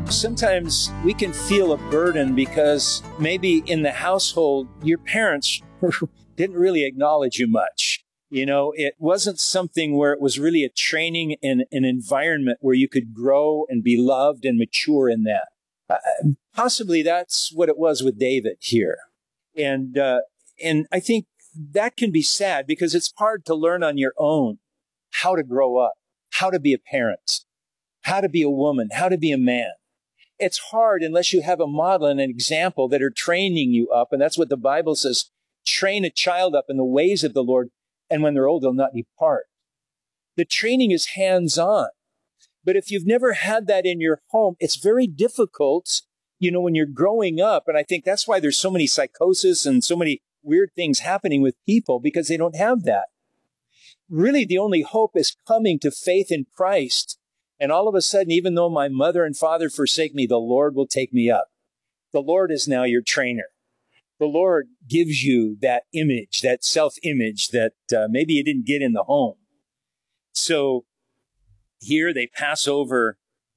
sometimes we can feel a burden because maybe in the household, your parents didn't really acknowledge you much. You know, it wasn't something where it was really a training in an environment where you could grow and be loved and mature in that. Possibly that's what it was with David here. And I think that can be sad because it's hard to learn on your own how to grow up, how to be a parent, how to be a woman, how to be a man. It's hard unless you have a model and an example that are training you up. And that's what the Bible says, train a child up in the ways of the Lord. And when they're old, they'll not depart. The training is hands-on. But if you've never had that in your home, it's very difficult, you know, when you're growing up. And I think that's why there's so many psychosis and so many weird things happening with people, because they don't have that. Really, the only hope is coming to faith in Christ. And all of a sudden, even though my mother and father forsake me, the Lord will take me up. The Lord is now your trainer. The Lord gives you that image, that self-image that maybe you didn't get in the home. So here they pass over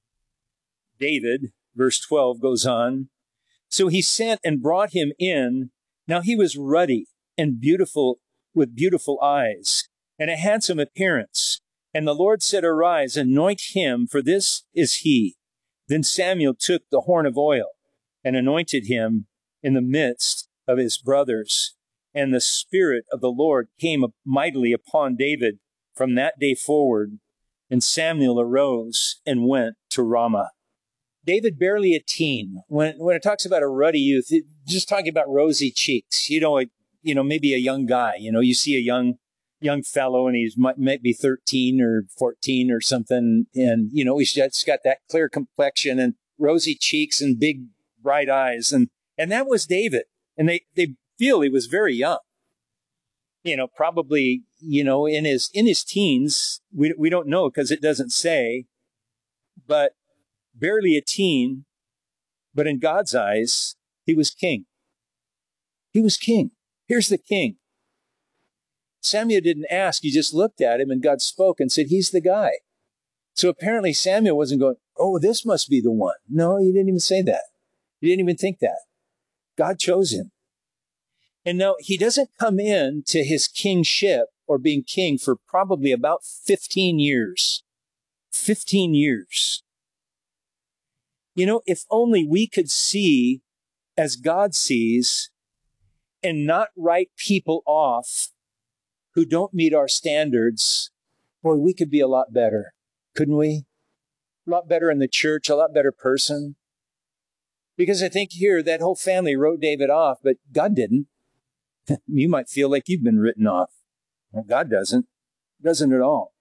David. Verse 12 goes on. So he sent and brought him in. Now he was ruddy and beautiful, with beautiful eyes and a handsome appearance. And the Lord said, arise, anoint him, for this is he. Then Samuel took the horn of oil and anointed him in the midst of his brothers. And the Spirit of the Lord came mightily upon David from that day forward. And Samuel arose and went to Ramah. David, barely a teen. When it talks about a ruddy youth, just talking about rosy cheeks. You know, maybe a young guy. You know, you see a young fellow and he's might be 13 or 14 or something. And, you know, he's just got that clear complexion and rosy cheeks and big bright eyes. And that was David. And they feel he was very young. You know, probably, you know, in his teens. We don't know because it doesn't say, but barely a teen. But in God's eyes, he was king. He was king. Here's the king. Samuel didn't ask. He just looked at him and God spoke and said, he's the guy. So apparently Samuel wasn't going, oh, this must be the one. No, he didn't even say that. He didn't even think that. God chose him. And now he doesn't come in to his kingship or being king for probably about 15 years. 15 years. You know, if only we could see as God sees and not write people off who don't meet our standards, boy, we could be a lot better, couldn't we? A lot better in the church, a lot better person. Because I think here that whole family wrote David off, but God didn't. You might feel like you've been written off. Well, God doesn't. Doesn't at all.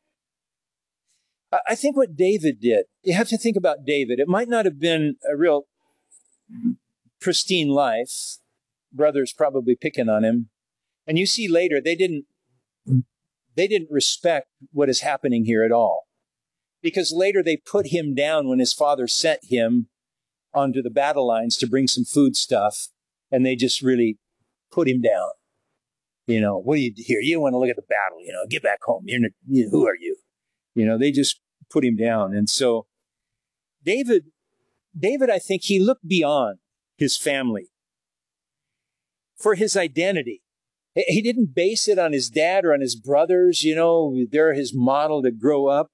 I think what David did, you have to think about David. It might not have been a real pristine life. Brothers probably picking on him. And you see later, they didn't respect what is happening here at all. Because later they put him down when his father sent him onto the battle lines to bring some food stuff. And they just really put him down. You know, what do you here? You don't want to look at the battle, you know, get back home. Who are you? You know, they just put him down. And so David, I think he looked beyond his family for his identity. He didn't base it on his dad or on his brothers. You know, they're his model to grow up.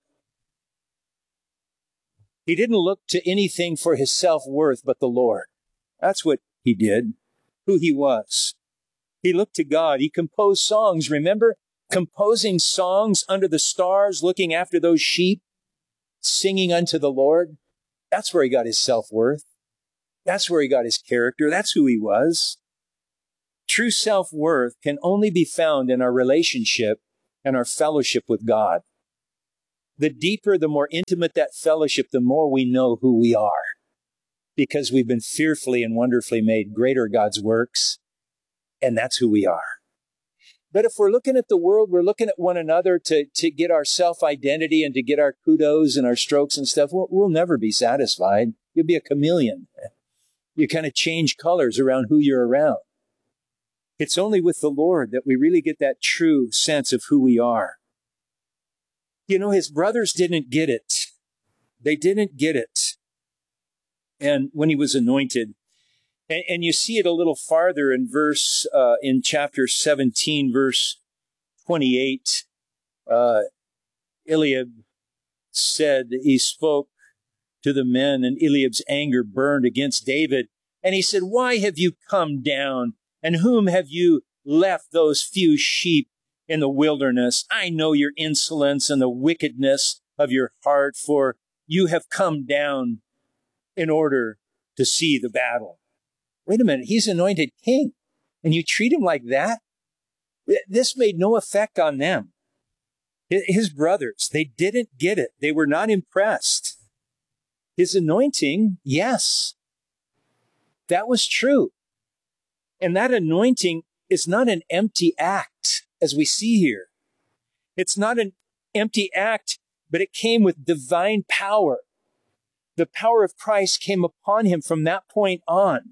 He didn't look to anything for his self-worth but the Lord. That's what he did, who he was. He looked to God. He composed songs. Remember composing songs under the stars, looking after those sheep, singing unto the Lord? That's where he got his self-worth. That's where he got his character. That's who he was. True self-worth can only be found in our relationship and our fellowship with God. The deeper, the more intimate that fellowship, the more we know who we are. Because we've been fearfully and wonderfully made. Greater are God's works. And that's who we are. But if we're looking at the world, we're looking at one another to get our self-identity and to get our kudos and our strokes and stuff, we'll never be satisfied. You'll be a chameleon. You kind of change colors around who you're around. It's only with the Lord that we really get that true sense of who we are. You know, his brothers didn't get it. They didn't get it. And when he was anointed, and you see it a little farther in in chapter 17, verse 28, Eliab said, he spoke to the men, and Eliab's anger burned against David. And he said, why have you come down? And whom have you left those few sheep in the wilderness? I know your insolence and the wickedness of your heart, for you have come down in order to see the battle. Wait a minute, he's anointed king, and you treat him like that? This made no effect on them. His brothers, they didn't get it. They were not impressed. His anointing, yes, that was true. And that anointing is not an empty act, as we see here. It's not an empty act, but it came with divine power. The power of Christ came upon him from that point on.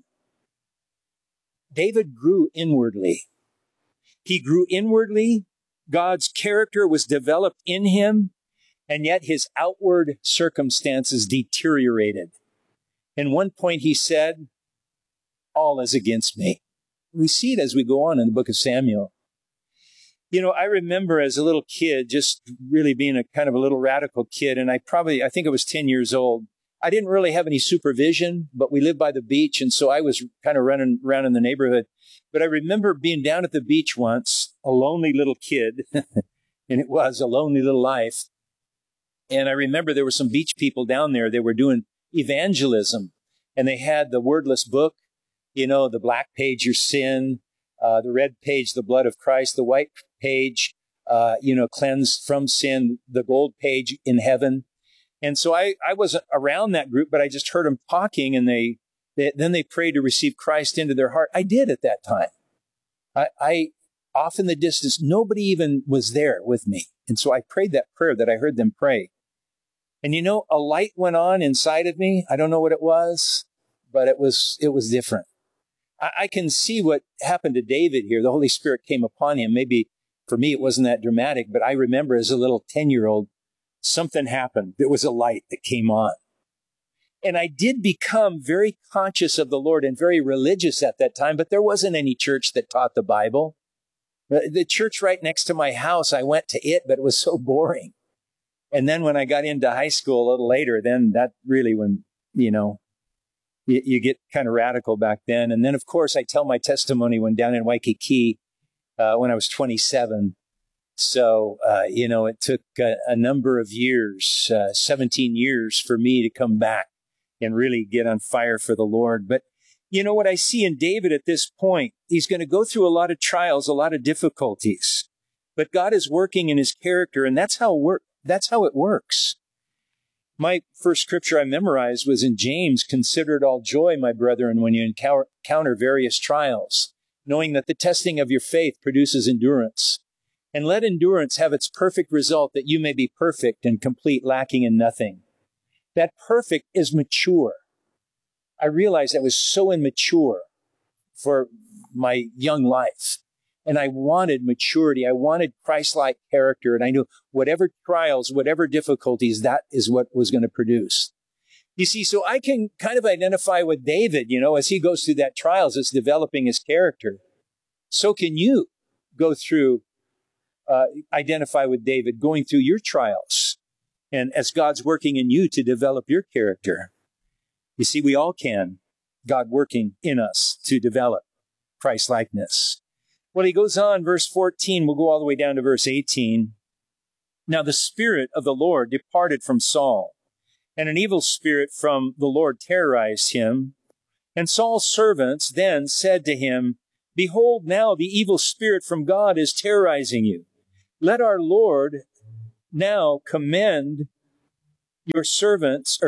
David grew inwardly. He grew inwardly. God's character was developed in him, and yet his outward circumstances deteriorated. And one point he said, all is against me. We see it as we go on in the book of Samuel. You know, I remember as a little kid, just really being a kind of a little radical kid, and I think I was 10 years old. I didn't really have any supervision, but we lived by the beach, and so I was kind of running around in the neighborhood. But I remember being down at the beach once, a lonely little kid, and it was a lonely little life. And I remember there were some beach people down there. They were doing evangelism, and they had the wordless book, you know, the black page, your sin, the red page, the blood of Christ, the white page, cleansed from sin, the gold page, in heaven. And so I wasn't around that group, but I just heard them talking, and then they prayed to receive Christ into their heart. I did at that time. I off in the distance, nobody even was there with me. And so I prayed that prayer that I heard them pray. And you know, a light went on inside of me. I don't know what it was, but it was different. I can see what happened to David here. The Holy Spirit came upon him. Maybe for me it wasn't that dramatic, but I remember as a little 10-year-old, something happened. There was a light that came on. And I did become very conscious of the Lord and very religious at that time, but there wasn't any church that taught the Bible. The church right next to my house, I went to it, but it was so boring. And then when I got into high school a little later, then that really when, you get kind of radical back then. And then, of course, I tell my testimony when down in Waikiki when I was 27. So, it took a number of years, 17 years for me to come back and really get on fire for the Lord. But you know what I see in David at this point, he's going to go through a lot of trials, a lot of difficulties, but God is working in his character, and that's how it works. My first scripture I memorized was in James, "Consider it all joy, my brethren, when you encounter various trials, knowing that the testing of your faith produces endurance. And let endurance have its perfect result, that you may be perfect and complete, lacking in nothing." That perfect is mature. I realized I was so immature for my young life. And I wanted maturity. I wanted Christ-like character. And I knew whatever trials, whatever difficulties, that is what was going to produce. You see, so I can kind of identify with David, as he goes through that trials, it's developing his character. So can you go through, identify with David, going through your trials. And as God's working in you to develop your character. You see, we all can. God working in us to develop Christ-likeness. Well, he goes on, verse 14, we'll go all the way down to verse 18. "Now the Spirit of the Lord departed from Saul, and an evil spirit from the Lord terrorized him. And Saul's servants then said to him, 'Behold, now the evil spirit from God is terrorizing you. Let our Lord now command your servants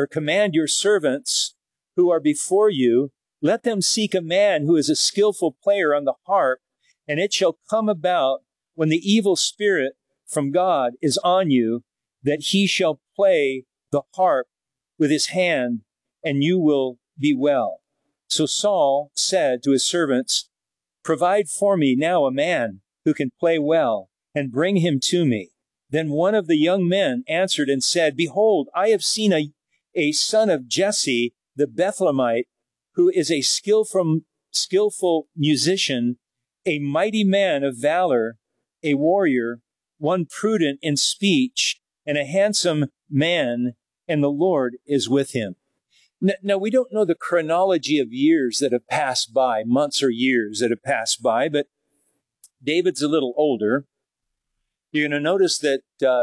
who are before you, let them seek a man who is a skillful player on the harp, and it shall come about when the evil spirit from God is on you, that he shall play the harp with his hand, and you will be well.' So Saul said to his servants, 'Provide for me now a man who can play well, and bring him to me.' Then one of the young men answered and said, 'Behold, I have seen a son of Jesse, the Bethlehemite, who is a skillful musician, a mighty man of valor, a warrior, one prudent in speech, and a handsome man, and the Lord is with him. Now, we don't know the chronology of years that have passed by, months or years that have passed by, but David's a little older. You're going to notice that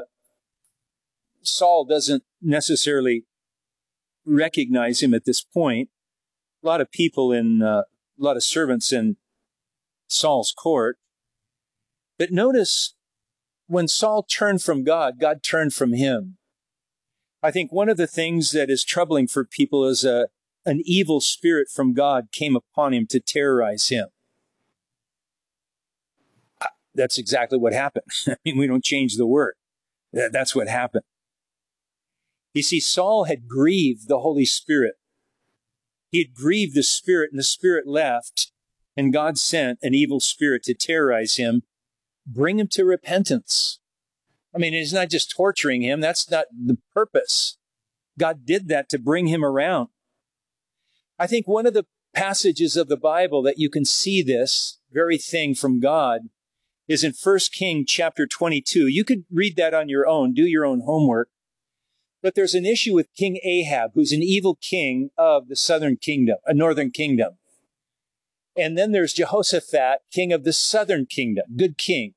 Saul doesn't necessarily recognize him at this point. A lot of people a lot of servants in Saul's court. But notice when Saul turned from God, God turned from him. I think one of the things that is troubling for people is an evil spirit from God came upon him to terrorize him. That's exactly what happened. I mean, we don't change the word. That's what happened. You see, Saul had grieved the Holy Spirit. He had grieved the Spirit, and the Spirit left, and God sent an evil spirit to terrorize him, bring him to repentance. I mean, it's not just torturing him. That's not the purpose. God did that to bring him around. I think one of the passages of the Bible that you can see this very thing from God is in 1 Kings chapter 22. You could read that on your own, do your own homework. But there's an issue with King Ahab, who's an evil king of the northern kingdom. And then there's Jehoshaphat, king of the southern kingdom, good king.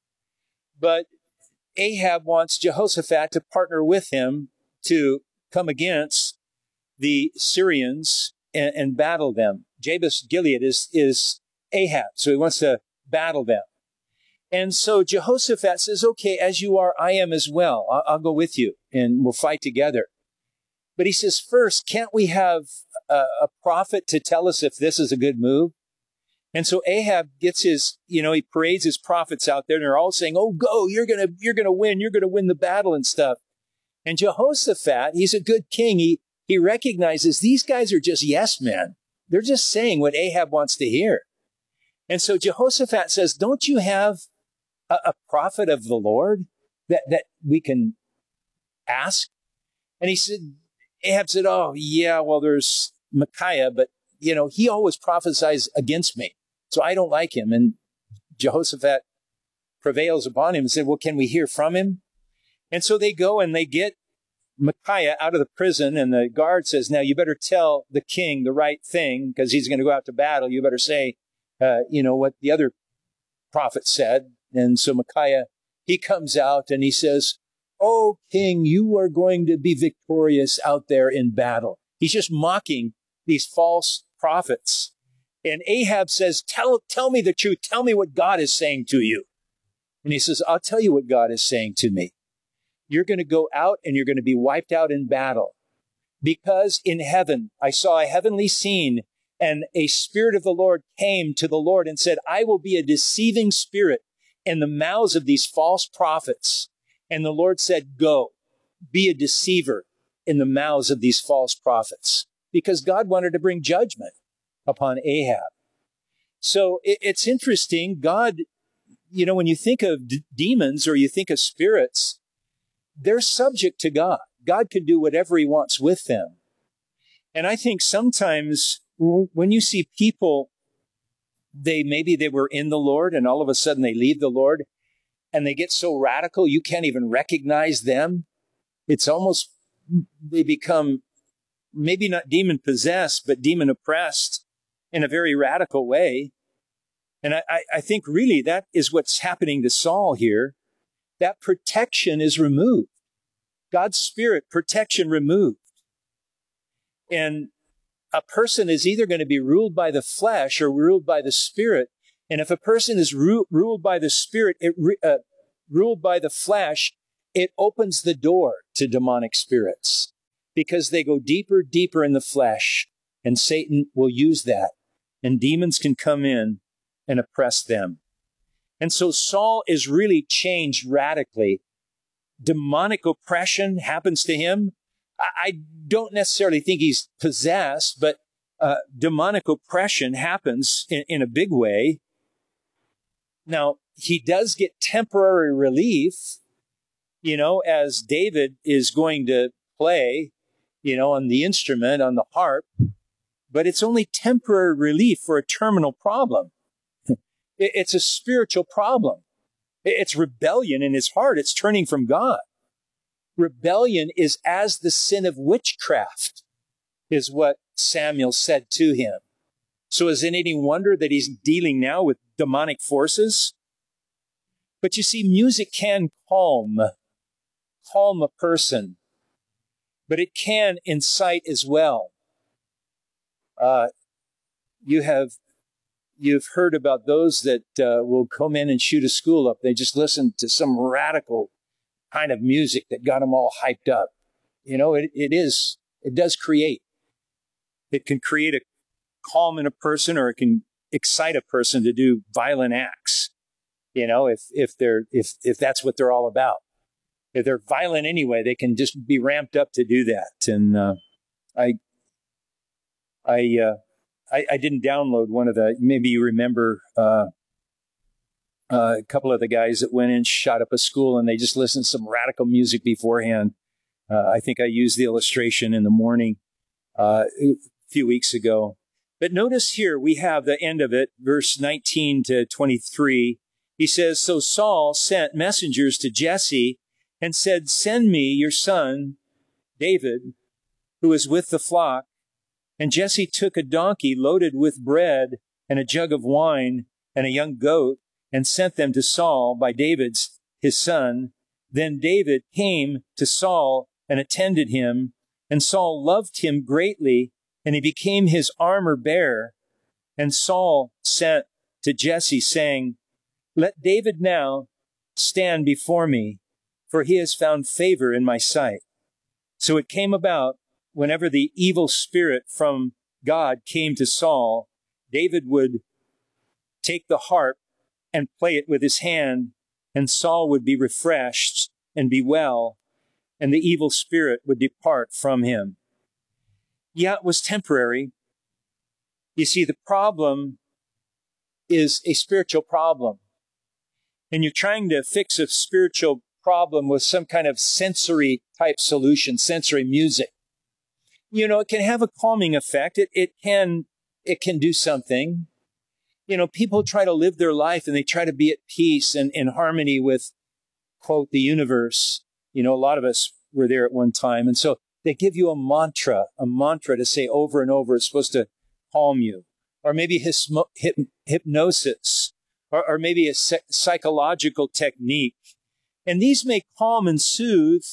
But Ahab wants Jehoshaphat to partner with him to come against the Syrians and battle them. Jabez Gilead is Ahab, so he wants to battle them. And so Jehoshaphat says, okay, as you are, I am as well. I'll go with you, and we'll fight together. But he says, first, can't we have a prophet to tell us if this is a good move? And so Ahab gets he parades his prophets out there, and they're all saying, oh, go, you're going to win the battle and stuff. And Jehoshaphat, he's a good king. He recognizes these guys are just yes men. They're just saying what Ahab wants to hear. And so Jehoshaphat says, don't you have a prophet of the Lord that we can ask? And Ahab said, oh, yeah, well, there's Micaiah, but, he always prophesies against me. So I don't like him. And Jehoshaphat prevails upon him and said, well, can we hear from him? And so they go and they get Micaiah out of the prison, and the guard says, now you better tell the king the right thing because he's going to go out to battle. You better say, what the other prophet said. And so Micaiah, he comes out and he says, oh, king, you are going to be victorious out there in battle. He's just mocking these false prophets. And Ahab says, tell me the truth. Tell me what God is saying to you. And he says, I'll tell you what God is saying to me. You're going to go out and you're going to be wiped out in battle. Because in heaven, I saw a heavenly scene, and a spirit of the Lord came to the Lord and said, I will be a deceiving spirit in the mouths of these false prophets. And the Lord said, go, be a deceiver in the mouths of these false prophets. Because God wanted to bring judgment upon Ahab. So it's interesting. God, when you think of demons or you think of spirits, they're subject to God. God can do whatever he wants with them. And I think sometimes when you see people, maybe they were in the Lord and all of a sudden they leave the Lord and they get so radical you can't even recognize them. It's almost, they become maybe not demon possessed, but demon oppressed in a very radical way. And I think really that is what's happening to Saul here. That protection is removed. God's Spirit, protection removed. And a person is either going to be ruled by the flesh or ruled by the Spirit. And if a person is ruled by the Spirit, ruled by the flesh, it opens the door to demonic spirits because they go deeper, deeper in the flesh. And Satan will use that. And demons can come in and oppress them. And so Saul is really changed radically. Demonic oppression happens to him. I don't necessarily think he's possessed, but demonic oppression happens in a big way. Now, he does get temporary relief, as David is going to play, on the instrument, on the harp. but it's only temporary relief for a terminal problem. It's a spiritual problem. It's rebellion in his heart. It's turning from God. Rebellion is as the sin of witchcraft, is what Samuel said to him. So is it any wonder that he's dealing now with demonic forces? But you see, music can calm a person, but it can incite as well. You've heard about those that will come in and shoot a school up. They just listen to some radical kind of music that got them all hyped up. You know, it does create. It can create a calm in a person, or it can excite a person to do violent acts. You know, if that's what they're all about. If they're violent anyway, they can just be ramped up to do that. And I didn't download one of the, maybe you remember a couple of the guys that went in, shot up a school, and they just listened to some radical music beforehand. I think I used the illustration in the morning a few weeks ago. But notice here, we have the end of it, verse 19 to 23. He says, so Saul sent messengers to Jesse and said, send me your son, David, who is with the flock. And Jesse took a donkey loaded with bread and a jug of wine and a young goat and sent them to Saul by David's, his son. Then David came to Saul and attended him, and Saul loved him greatly, and he became his armor bearer. And Saul sent to Jesse, saying, let David now stand before me, for he has found favor in my sight. So it came about, whenever the evil spirit from God came to Saul, David would take the harp and play it with his hand, and Saul would be refreshed and be well, and the evil spirit would depart from him. Yeah, it was temporary. You see, the problem is a spiritual problem. And you're trying to fix a spiritual problem with some kind of sensory type solution, sensory music. You know, it can have a calming effect. It can do something. You know, people try to live their life and they try to be at peace and in harmony with, quote, the universe. You know, a lot of us were there at one time. And so they give you a mantra to say over and over. It's supposed to calm you. Or maybe hypnosis, or maybe a psychological technique. And these may calm and soothe,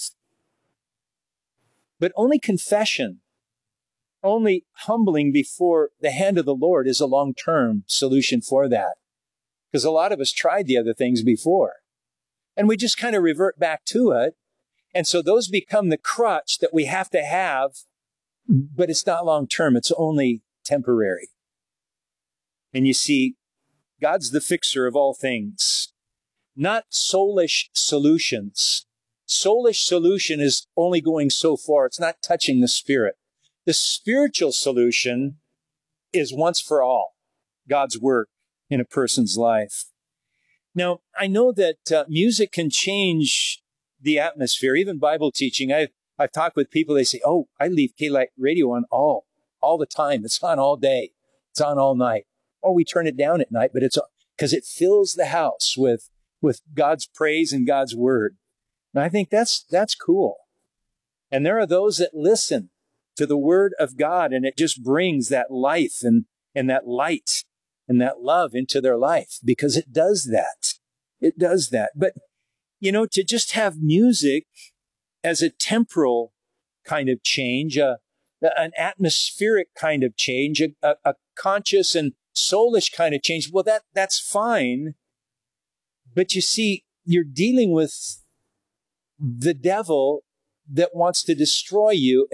but only confession, only humbling before the hand of the Lord is a long-term solution for that. Because a lot of us tried the other things before. And we just kind of revert back to it. And so those become the crutch that we have to have, but it's not long-term. It's only temporary. And you see, God's the fixer of all things, not soulish solutions. Soulish solution is only going so far. It's not touching the spirit. The spiritual solution is once for all, God's work in a person's life. Now, I know that music can change the atmosphere, even Bible teaching. I've talked with people, they say, oh, I leave K-Light radio on all the time. It's on all day. It's on all night. Oh, we turn it down at night, but it's because it fills the house with God's praise and God's word. And I think that's cool. And there are those that listen to the word of God, and it just brings that life and that light and that love into their life, because it does that. It does that. But, you know, to just have music as a temporal kind of change, an atmospheric kind of change, a conscious and soulish kind of change, well, that's fine. But you see, you're dealing with the devil that wants to destroy you.